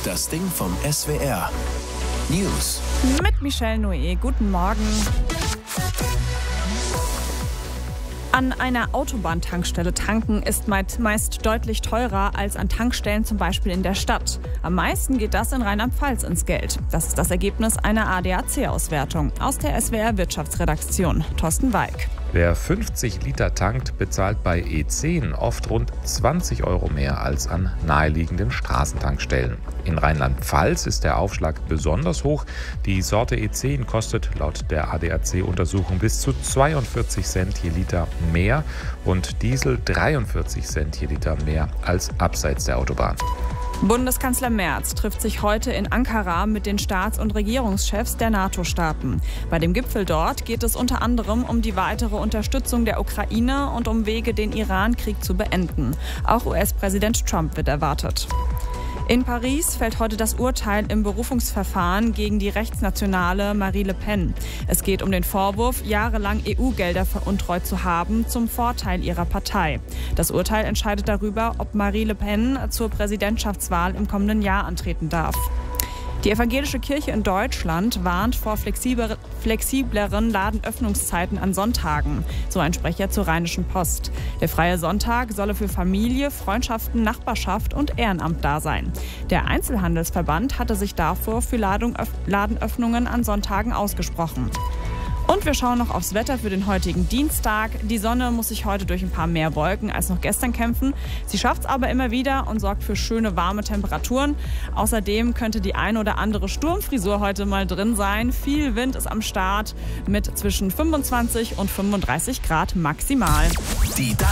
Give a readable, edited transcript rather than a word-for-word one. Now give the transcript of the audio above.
Das Ding vom SWR. News. Mit Michelle Noé. Guten Morgen. An einer Autobahntankstelle tanken ist meist deutlich teurer als an Tankstellen, zum Beispiel in der Stadt. Am meisten geht das in Rheinland-Pfalz ins Geld. Das ist das Ergebnis einer ADAC-Auswertung aus der SWR-Wirtschaftsredaktion. Thorsten Weig. Wer 50 Liter tankt, bezahlt bei E10 oft rund 20 € mehr als an naheliegenden Straßentankstellen. In Rheinland-Pfalz ist der Aufschlag besonders hoch. Die Sorte E10 kostet laut der ADAC-Untersuchung bis zu 42 Cent je Liter mehr und Diesel 43 Cent je Liter mehr als abseits der Autobahn. Bundeskanzler Merz trifft sich heute in Ankara mit den Staats- und Regierungschefs der NATO-Staaten. Bei dem Gipfel dort geht es unter anderem um die weitere Unterstützung der Ukraine und um Wege, den Iran-Krieg zu beenden. Auch US-Präsident Trump wird erwartet. In Paris fällt heute das Urteil im Berufungsverfahren gegen die rechtsnationale Marine Le Pen. Es geht um den Vorwurf, jahrelang EU-Gelder veruntreut zu haben, zum Vorteil ihrer Partei. Das Urteil entscheidet darüber, ob Marine Le Pen zur Präsidentschaftswahl im kommenden Jahr antreten darf. Die evangelische Kirche in Deutschland warnt vor flexibleren Ladenöffnungszeiten an Sonntagen, so ein Sprecher zur Rheinischen Post. Der freie Sonntag solle für Familie, Freundschaften, Nachbarschaft und Ehrenamt da sein. Der Einzelhandelsverband hatte sich davor für Ladenöffnungen an Sonntagen ausgesprochen. Und wir schauen noch aufs Wetter für den heutigen Dienstag. Die Sonne muss sich heute durch ein paar mehr Wolken als noch gestern kämpfen. Sie schafft es aber immer wieder und sorgt für schöne, warme Temperaturen. Außerdem könnte die ein oder andere Sturmfrisur heute mal drin sein. Viel Wind ist am Start mit zwischen 25 und 35 Grad maximal.